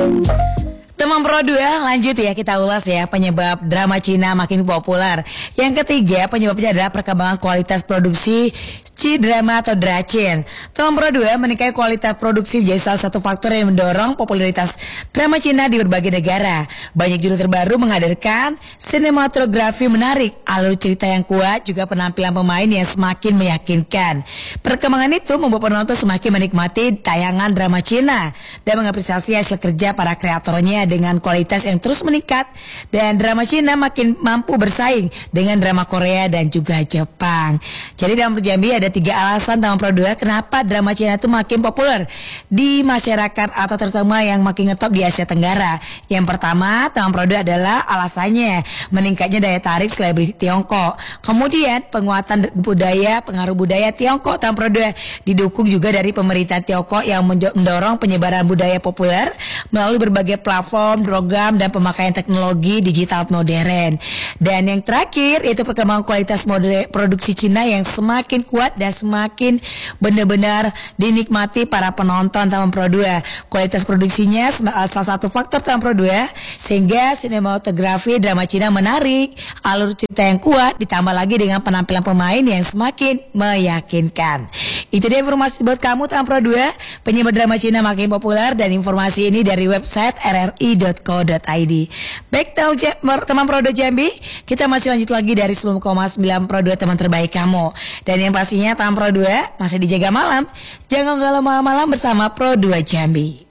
Teman Pro 2, lanjut ya kita ulas ya penyebab drama Cina makin populer. Yang ketiga penyebabnya adalah perkembangan kualitas produksi C-drama atau dracin. Teman Pro 2 menilai kualitas produksi menjadi salah satu faktor yang mendorong popularitas drama Cina di berbagai negara. Banyak judul terbaru menghadirkan sinematografi menarik, alur cerita yang kuat, juga penampilan pemain yang semakin meyakinkan. Perkembangan itu membuat penonton semakin menikmati tayangan drama Cina dan mengapresiasi hasil kerja para kreatornya dengan kualitas yang terus meningkat, dan drama Cina makin mampu bersaing dengan drama Korea dan juga Jepang. Jadi dalam Jambi ada 3 alasan Taman Pro 2 kenapa drama Cina itu makin populer di masyarakat atau terutama yang makin ngetop di Asia Tenggara. Yang pertama, Taman Pro 2 adalah alasannya meningkatnya daya tarik selebriti Tiongkok. Kemudian penguatan pengaruh budaya Tiongkok. Taman Pro 2 didukung juga dari pemerintah Tiongkok yang mendorong penyebaran budaya populer melalui berbagai platform, program, dan pemakaian teknologi digital modern. Dan yang terakhir itu perkembangan kualitas produksi Cina yang semakin kuat dan semakin benar-benar dinikmati para penonton Taman Pro 2. Kualitas produksinya salah satu faktor Taman Pro 2 sehingga sinematografi drama Cina menarik, alur cerita yang kuat, ditambah lagi dengan penampilan pemain yang semakin meyakinkan. Itu dia informasi buat kamu Taman Pro 2, penyebab drama Cina makin populer, dan informasi ini dari website rri.co.id. Baik teman Pro 2 Jambi, kita masih lanjut lagi dari 10,9 Pro 2 teman terbaik kamu. Dan yang pastinya Taman Pro 2 masih dijaga malam. Jangan galau malam-malam bersama Pro 2 Jambi.